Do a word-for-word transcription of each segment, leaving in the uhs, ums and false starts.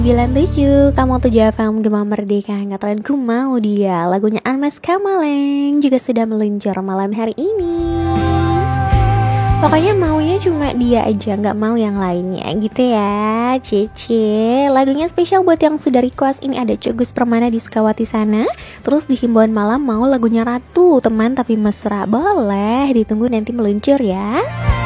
sembilan tujuh, kamu tujuh F M Gema Merdeka. Katakan ku mau dia. Lagunya Anmes Kamaleng juga sudah meluncur malam hari ini. Pokoknya maunya cuma dia aja, gak mau yang lainnya gitu ya. Cece, lagunya spesial buat yang sudah request. Ini ada Cogus Permana di Sukawati sana. Terus di himbauan malam mau lagunya Ratu, teman tapi mesra. Boleh, ditunggu nanti meluncur ya.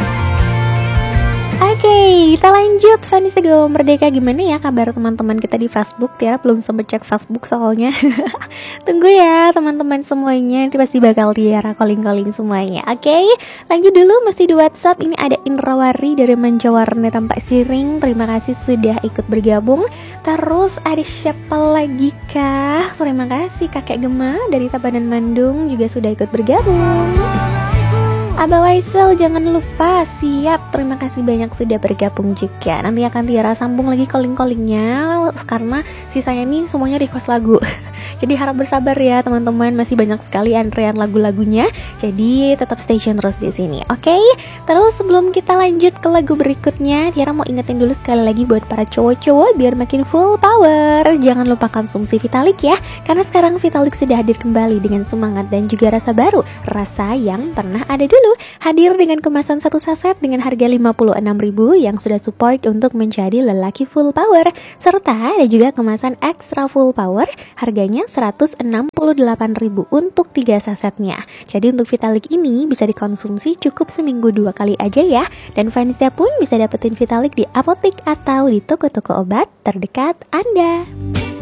Oke, okay, kita lanjut. Vanessa Gema Merdeka, gimana ya kabar teman-teman kita di Facebook? Tiara belum sempat cek Facebook soalnya. Tunggu ya teman-teman semuanya, nanti pasti bakal Tiara calling-calling semuanya. Oke, okay, lanjut dulu masih di WhatsApp. Ini ada Indrawari dari Manjawarna Tampak Siring. Terima kasih sudah ikut bergabung. Terus ada siapa lagi kah? Terima kasih Kakek Gema dari Tabanan Bandung juga sudah ikut bergabung. Abah Waisel jangan lupa, siap, terima kasih banyak sudah bergabung juga. Nanti akan Tiara sambung lagi calling-callingnya karena sisanya ini semuanya request lagu. Jadi harap bersabar ya teman-teman, masih banyak sekali antrean lagu-lagunya. Jadi tetap stay tune terus di sini, oke? Okay? Terus sebelum kita lanjut ke lagu berikutnya, Tiara mau ingetin dulu sekali lagi buat para cowok-cowok biar makin full power. Jangan lupa konsumsi Vitalik ya, karena sekarang Vitalik sudah hadir kembali dengan semangat dan juga rasa baru, rasa yang pernah ada dulu. Hadir dengan kemasan satu saset dengan harga lima puluh enam ribu yang sudah support untuk menjadi lelaki full power. Serta ada juga kemasan extra full power, harganya seratus enam puluh delapan ribu untuk tiga sasetnya. Jadi untuk Vitalik ini bisa dikonsumsi cukup seminggu dua kali aja ya. Dan fansnya pun bisa dapetin Vitalik di apotek atau di toko-toko obat terdekat Anda.